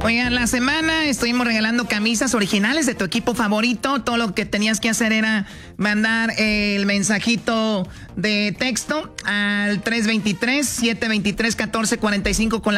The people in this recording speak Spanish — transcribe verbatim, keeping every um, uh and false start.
Oigan, la semana estuvimos regalando camisas originales de tu equipo favorito. Todo lo que tenías que hacer era mandar el mensajito de texto al tres dos tres, siete dos tres, uno cuatro cuatro cinco con la